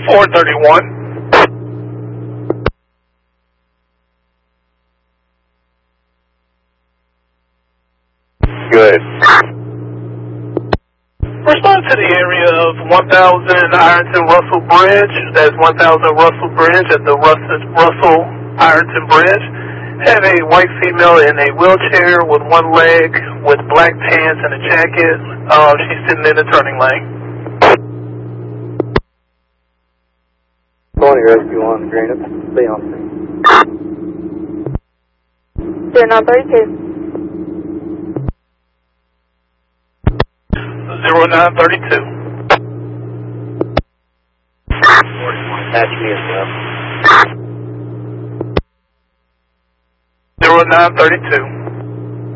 431. Good. Respond to the area of 1000 Ironton Russell Bridge. That's 1000 Russell Bridge at the Russell Ironton Bridge. Have a white female in a wheelchair with one leg, with black pants and a jacket. She's sitting in the turning lane. Calling your rescue on Granite. Stay on scene. 0932. 0932. Patch me as well. 0932.